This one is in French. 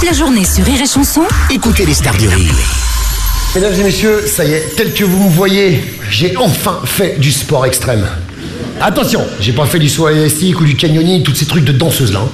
Toute la journée sur Rire et Chanson, Écoutez les stars du rire. Mesdames et messieurs, ça y est, tel que vous me voyez, j'ai enfin fait du sport extrême. Attention, j'ai pas fait du saut élastique ou du canyoning, tous ces trucs de danseuse là.